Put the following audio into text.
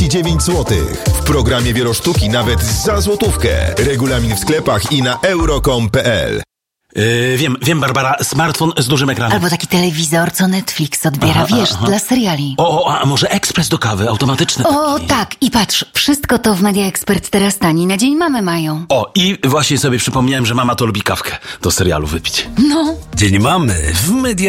49 zł. W programie Wielosztuki nawet za złotówkę. Regulamin w sklepach i na euro.com.pl. Wiem, Barbara, smartfon z dużym ekranem. Albo taki telewizor, co Netflix odbiera, dla seriali. A może ekspres do kawy, automatyczny taki. Tak, i patrz, wszystko to w Media Expert teraz taniej, na Dzień Mamy mają. I właśnie sobie przypomniałem, że mama to lubi kawkę do serialu wypić. No. Dzień Mamy w Media